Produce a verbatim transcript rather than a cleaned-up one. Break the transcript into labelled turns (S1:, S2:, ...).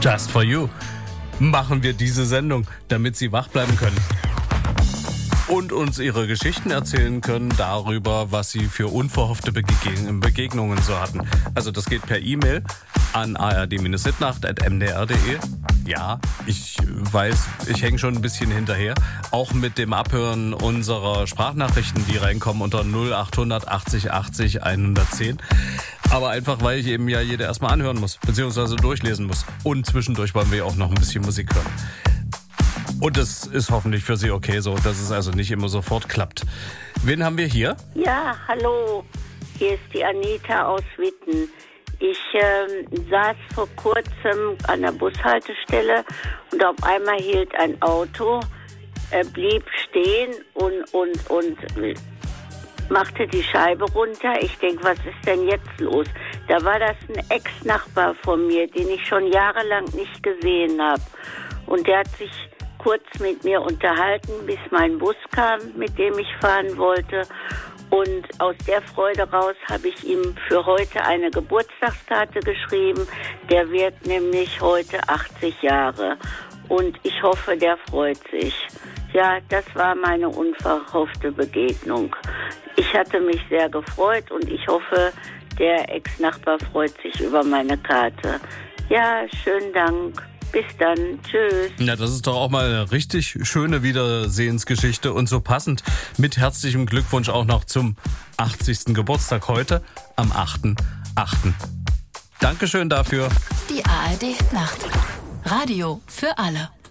S1: Just for you machen wir diese Sendung, damit Sie wach bleiben können und uns Ihre Geschichten erzählen können darüber, was Sie für unverhoffte Begeg- Begegnungen so hatten. Also das geht per E-Mail an a r d Mitnacht at m d r punkt d e. Ja, ich weiß, ich hänge schon ein bisschen hinterher. Auch mit dem Abhören unserer Sprachnachrichten, die reinkommen unter null acht hundert achtzig achtzig hundertzehn. Aber einfach, weil ich eben ja jede erstmal anhören muss, beziehungsweise durchlesen muss. Und zwischendurch wollen wir ja auch noch ein bisschen Musik hören. Und das ist hoffentlich für Sie okay so, dass es also nicht immer sofort klappt. Wen haben wir hier?
S2: Ja, hallo. Hier ist die Anita aus Witten. Ich ähm, saß vor kurzem an der Bushaltestelle und auf einmal hielt ein Auto, äh, blieb stehen und, und, und machte die Scheibe runter. Ich denke, was ist denn jetzt los? Da war das ein Ex-Nachbar von mir, den ich schon jahrelang nicht gesehen habe. Und der hat sich kurz mit mir unterhalten, bis mein Bus kam, mit dem ich fahren wollte. Und aus der Freude raus habe ich ihm für heute eine Geburtstagskarte geschrieben. Der wird nämlich heute achtzig Jahre. Und ich hoffe, der freut sich. Ja, das war meine unverhoffte Begegnung. Ich hatte mich sehr gefreut und ich hoffe, der Ex-Nachbar freut sich über meine Karte. Ja, schönen Dank. Bis dann. Tschüss.
S1: Ja, das ist doch auch mal eine richtig schöne Wiedersehensgeschichte und so passend mit herzlichem Glückwunsch auch noch zum achtzigsten Geburtstag heute am achten achten Dankeschön dafür.
S3: Die A R D Nacht. Radio für alle.